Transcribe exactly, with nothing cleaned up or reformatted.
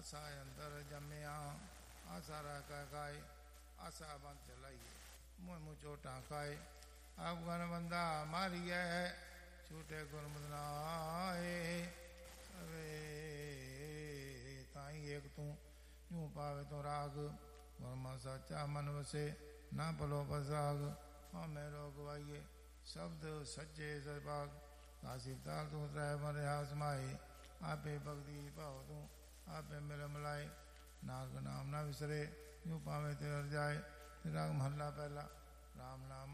आशा अंदर जमिया आशा रख खाए आशा बंद चलाइए मुँह मुँह चोटा खाए अफगन बंदा मारी है छूटे गुरमदनाए सवे ताई एक तू यूं पावे तो राग गुरमा सच्चा मन वसे ना भलो बसाग हमें रोग वाइये शब्द सच्चे सबाग काशिफ ताल तू त्रै मरे हासमाए आपे भगती भाव तू आपे मिल मिलाए नाग नाम ना विसरे यूं पावे तेर जाए तेरा महला पहला राम नाम